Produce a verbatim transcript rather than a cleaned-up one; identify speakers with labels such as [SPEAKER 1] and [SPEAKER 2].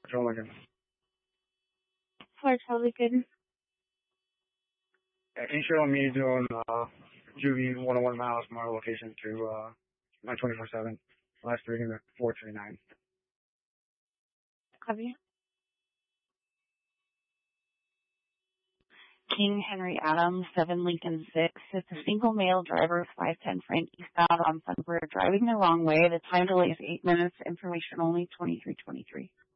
[SPEAKER 1] Patrol Lincoln.
[SPEAKER 2] For Charlie Good.
[SPEAKER 1] Yeah, can you show me doing uh, Juvie one oh one miles from our location to uh, my twenty-four seven? Last reading at four three nine.
[SPEAKER 2] Copy.
[SPEAKER 3] King Henry Adams, seven Lincoln six. It's a single male driver, five ten Frank eastbound on Sunbird, driving the wrong way. The time delay is eight minutes. Information only twenty-three twenty-three.